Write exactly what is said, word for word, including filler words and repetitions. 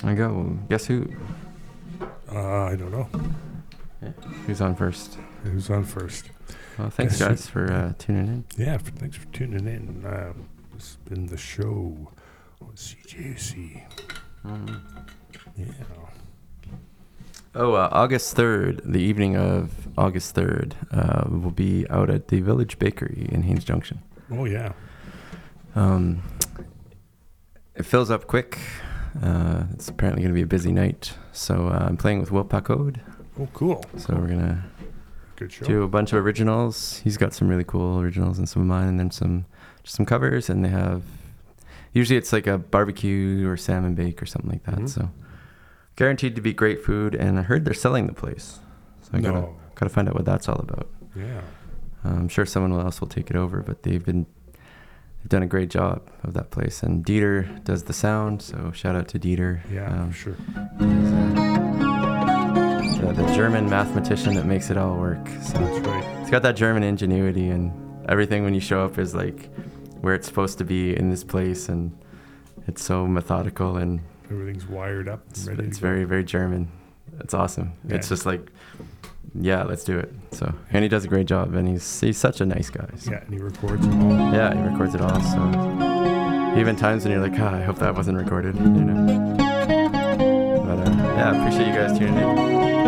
I go. Guess who? Uh, I don't know. Yeah. Who's on first? Who's on first? Well, thanks, Guess guys, who? for uh, tuning in. Yeah, for, thanks for tuning in. Uh, this has been the show on C J C. Mm-hmm. Yeah. Oh, uh, August third, the evening of August third, uh, we'll be out at the Village Bakery in Haines Junction. Oh, yeah. Um, it fills up quick. Uh, it's apparently going to be a busy night. So uh, I'm playing with Will Pacode. Oh, cool. So we're going to Good show. do a bunch of originals. He's got some really cool originals and some of mine, and then some just some covers. And they have, usually it's like a barbecue or salmon bake or something like that. Mm-hmm. So guaranteed to be great food. And I heard they're selling the place. So I No. gotta, gotta find out what that's all about. Yeah. Uh, I'm sure someone else will take it over, but they've been they've done a great job of that place. And Dieter does the sound, so shout out to Dieter. Yeah, Um, for sure. he's, uh, the, the German mathematician that makes it all work. So That's right. it's got that German ingenuity, and everything when you show up is like where it's supposed to be in this place, and it's so methodical, and Everything's wired up and it's, ready it's to go. very, very German. It's awesome. Yeah. It's just like, yeah, let's do it. So, and he does a great job, and he's he's such a nice guy. So. Yeah, and he records them all. Yeah, he records it all. So even times when you're like, ah, I hope that wasn't recorded, you know. But uh, yeah, I appreciate you guys tuning in.